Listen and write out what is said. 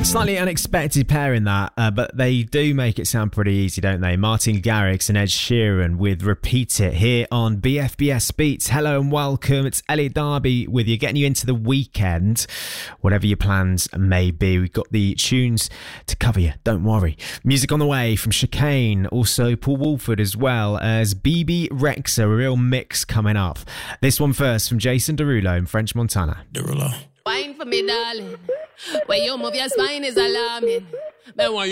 Slightly unexpected pairing that, but they do make it sound pretty easy, don't they? Martin Garrix and Ed Sheeran with Repeat It here on BFBS Beats. Hello and welcome. It's Elliot Darby with you, getting you into the weekend, whatever your plans may be. We've got the tunes to cover you, don't worry. Music on the way from Chicane, also Paul Woolford, as well as BB Rexa, a real mix coming up. This one first from Jason Derulo in French Montana. Derulo. Wine for me, darling. When you move your spine is alarming. Then when